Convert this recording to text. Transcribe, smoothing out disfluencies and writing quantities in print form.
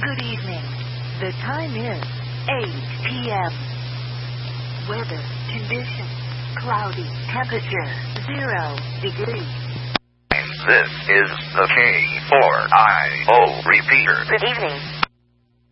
Good evening. The time is 8 p.m. Weather conditions, cloudy, temperature 0 degrees. This is the K4IO repeater. Good evening.